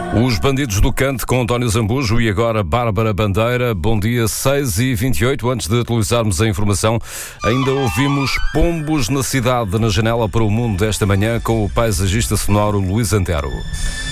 Os Bandidos do Cante com António Zambujo e agora Bárbara Bandeira. Bom dia, 6h28. Antes de atualizarmos a informação, ainda ouvimos pombos na cidade, na janela para o mundo desta manhã, com o paisagista sonoro Luís Antero.